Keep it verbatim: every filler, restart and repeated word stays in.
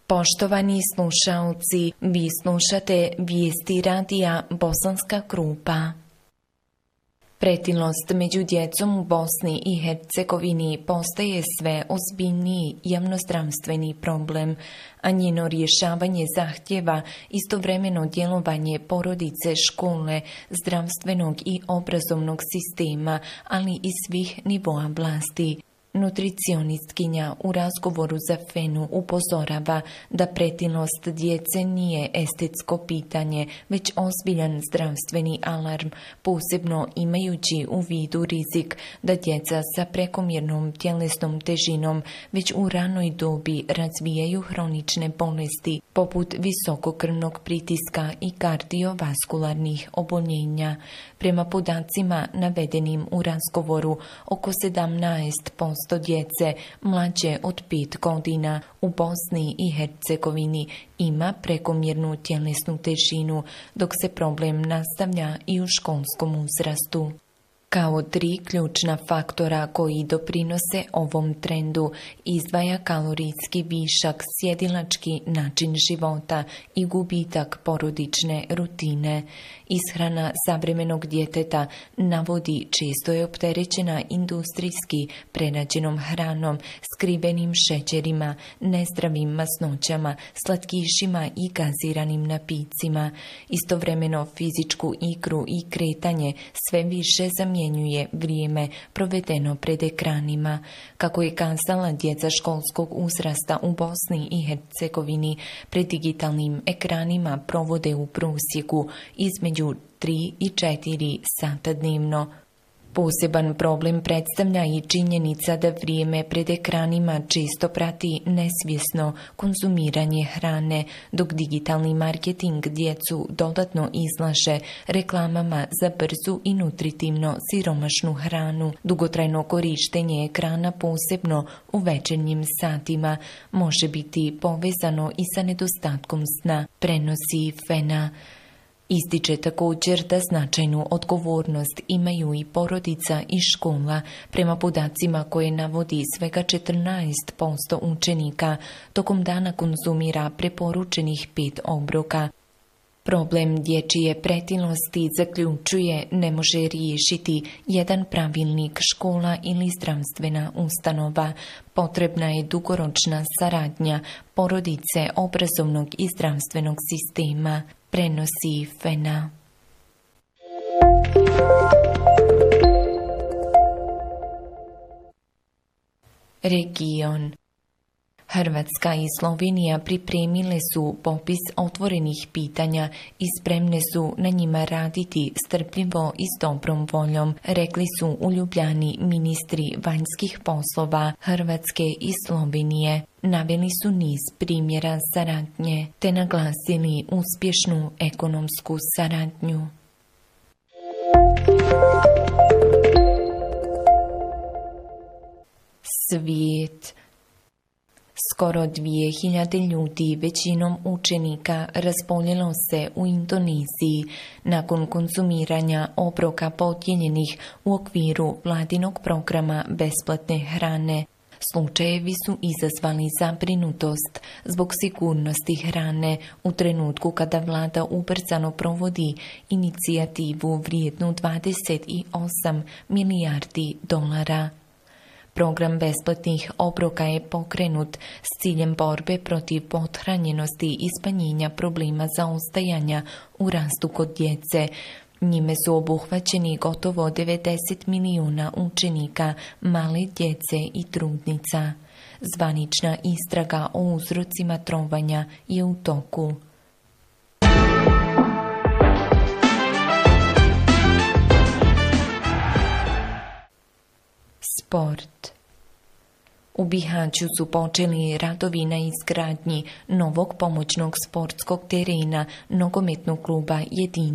Poštovani slušaoci, vi slušate vijesti radija Bosanska Krupa. Pretilost među djecom u Bosni i Hercegovini postaje sve ozbiljniji javnozdravstveni problem, a njeno rješavanje zahtjeva istovremeno djelovanje porodice, škole, zdravstvenog i obrazovnog sistema, ali i svih nivoa vlasti. Nutricionistkinja u razgovoru za Fenu upozorava da pretilost djece nije estetsko pitanje, već ozbiljan zdravstveni alarm, posebno imajući u vidu rizik da djeca sa prekomjernom tjelesnom težinom već u ranoj dobi razvijaju hronične bolesti, poput visokokrvnog pritiska i kardiovaskularnih oboljenja. Prema podacima navedenim u razgovoru, oko sedamnaest posto djece mlađe od pet godina u Bosni i Hercegovini ima prekomjernu tjelesnu težinu, dok se problem nastavlja i u školskom uzrastu. Kao tri ključna faktora koji doprinose ovom trendu izdvaja kalorijski višak, sjedilački način života i gubitak porodične rutine. Ishrana savremenog djeteta, navodi, često je opterećena industrijski prerađenom hranom, skrivenim šećerima, nezdravim masnoćama, slatkišima i gaziranim napicima. Istovremeno fizičku igru i kretanje sve više zamjenjuje vrijeme provedeno pred ekranima. Kako je kazala, djeca školskog uzrasta u Bosni i Hercegovini pred digitalnim ekranima provode u prosjeku između tri i četiri sata dnevno. Poseban problem predstavlja i činjenica da vrijeme pred ekranima često prati nesvjesno konzumiranje hrane, dok digitalni marketing djecu dodatno izlaže reklamama za brzu i nutritivno siromašnu hranu. Dugotrajno korištenje ekrana, posebno u večernjim satima, može biti povezano i sa nedostatkom sna, prenosi Fena. Ističe također da značajnu odgovornost imaju i porodica i škola. Prema podacima koje navodi, svega četrnaest posto učenika tokom dana konzumira preporučenih pet obroka. Problem dječje pretilosti, zaključuje, ne može riješiti jedan pravilnik, škola ili zdravstvena ustanova. Potrebna je dugoročna saradnja porodice, obrazovnog i zdravstvenog sistema, prenosi Fena. Region. Hrvatska i Slovenija pripremile su popis otvorenih pitanja i spremne su na njima raditi strpljivo i s dobrom voljom, rekli su u Ljubljani ministri vanjskih poslova Hrvatske i Slovenije. Naveli su niz primjera saradnje te naglasili uspješnu ekonomsku saradnju. Svijet. Skoro dvije hiljade ljudi, većinom učenika, razboljelo se u Indoneziji nakon konzumiranja obroka podijeljenih u okviru vladinog programa besplatne hrane. Slučajevi su izazvali zabrinutost zbog sigurnosti hrane u trenutku kada vlada ubrzano provodi inicijativu vrijednu dvadeset osam milijardi dolara. Program besplatnih obroka je pokrenut s ciljem borbe protiv pothranjenosti i smanjenja problema zaostajanja u rastu kod djece. Njime su obuhvaćeni gotovo devedeset milijuna učenika, male djece i trudnica. Zvanična istraga o uzrocima trovanja je u toku. Sport. U Bihaću su počeli radovi na izgradnji novog pomoćnog sportskog terena nogometnog kluba Jedinstvo.